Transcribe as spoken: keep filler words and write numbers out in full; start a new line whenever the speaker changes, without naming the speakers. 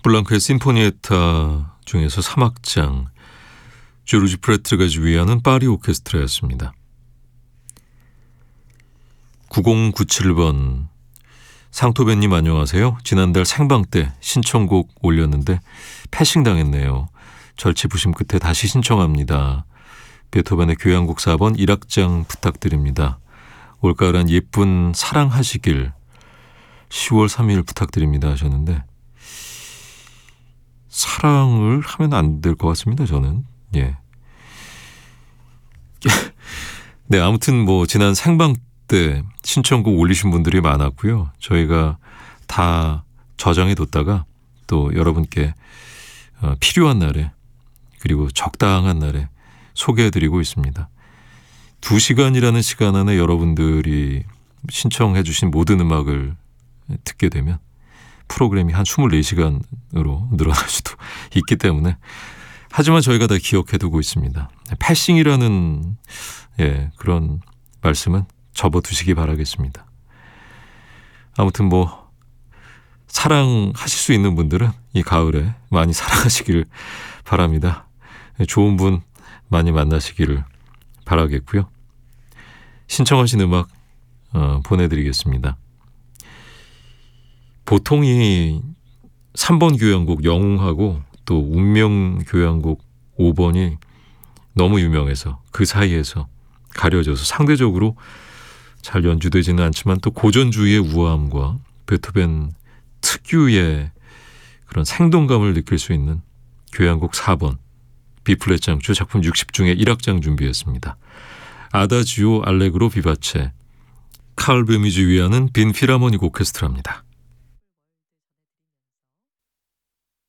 블랑크의 심포니에타 중에서 삼 악장 조르지 프레트가 지휘하는 파리 오케스트라였습니다. 구공구칠 번 상토벤님 안녕하세요. 지난달 생방 때 신청곡 올렸는데 패싱 당했네요. 절치부심 끝에 다시 신청합니다. 베토벤의 교향곡 사 번 일 악장 부탁드립니다. 올가을한 예쁜 사랑하시길 시월 삼일 부탁드립니다 하셨는데 사랑을 하면 안 될 것 같습니다. 저는. 예. 네, 아무튼 뭐 지난 생방 때 신청곡 올리신 분들이 많았고요. 저희가 다 저장해 뒀다가 또 여러분께 필요한 날에 그리고 적당한 날에 소개해드리고 있습니다. 두 시간이라는 시간 안에 여러분들이 신청해 주신 모든 음악을 듣게 되면 프로그램이 한 이십사 시간으로 늘어날 수도 있기 때문에 하지만 저희가 다 기억해두고 있습니다. 패싱이라는 예, 그런 말씀은 접어두시기 바라겠습니다. 아무튼 뭐 사랑하실 수 있는 분들은 이 가을에 많이 사랑하시기를 바랍니다. 좋은 분 많이 만나시기를 바라겠고요. 신청하신 음악 어, 보내드리겠습니다. 보통 이 삼 번 교향곡 영웅하고 또 운명 교향곡 오 번이 너무 유명해서 그 사이에서 가려져서 상대적으로 잘 연주되지는 않지만 또 고전주의의 우아함과 베토벤 특유의 그런 생동감을 느낄 수 있는 교향곡 사 번 B플랫 장조 작품 육십 중에 일 악장 준비했습니다. 아다지오 알레그로 비바체 칼 베미 지휘하는 빈 필하모닉 오케스트라입니다.